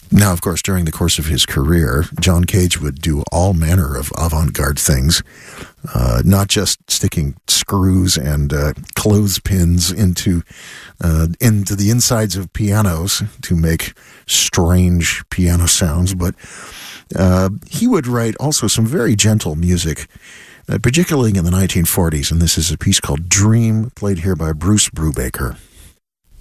Now, of course, during the course of his career, John Cage would do all manner of avant-garde things, not just sticking screws and clothespins into the insides of pianos to make strange piano sounds, but he would write also some very gentle music, particularly in the 1940s, and this is a piece called Dream, played here by Bruce Brubaker.